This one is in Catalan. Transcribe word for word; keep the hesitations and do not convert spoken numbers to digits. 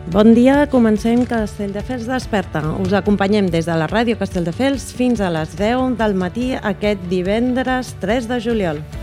Bon dia, comencem Castelldefels Desperta. Us acompanyem des de la ràdio Castelldefels fins a les deu del matí aquest divendres tres de juliol.